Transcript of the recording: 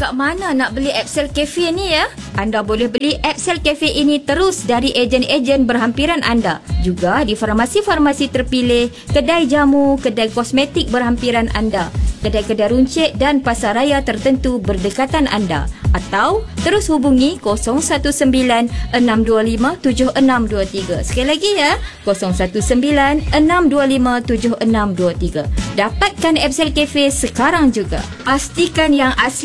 kat mana nak beli Excel Cafe ni ya? Anda boleh beli Excel Cafe ini terus dari ejen-ejen berhampiran anda. Juga di farmasi-farmasi terpilih, kedai jamu, kedai kosmetik berhampiran anda, kedai-kedai runcit dan pasaraya tertentu berdekatan anda. Atau terus hubungi 019-625-7623. Sekali lagi ya, 019-625-7623. Dapatkan Excel Cafe sekarang juga. Pastikan yang asli